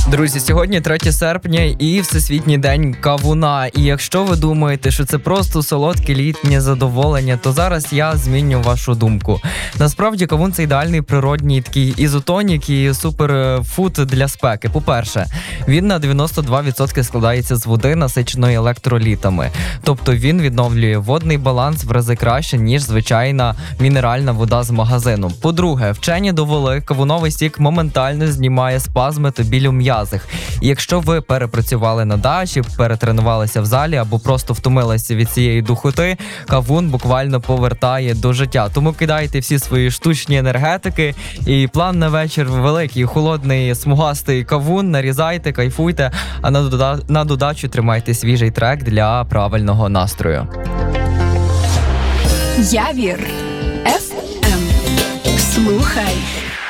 Друзі, сьогодні 3 серпня і Всесвітній день кавуна. І якщо ви думаєте, що це просто солодке літнє задоволення, то зараз я зміню вашу думку. Насправді кавун – це ідеальний природній такий ізотонік і суперфуд для спеки. По-перше, він на 92% складається з води, насиченої електролітами. Тобто він відновлює водний баланс в рази краще, ніж звичайна мінеральна вода з магазину. По-друге, вчені довели, кавуновий сік моментально знімає спазми та біль у м'язах. І якщо ви перепрацювали на дачі, перетренувалися в залі або просто втомилися від цієї духоти, кавун буквально повертає до життя. Тому кидайте всі свої штучні енергетики і план на вечір великий, холодний, смугастий кавун, нарізайте, кайфуйте, а на додачу тримайте свіжий трек для правильного настрою. Явір FM. Слухай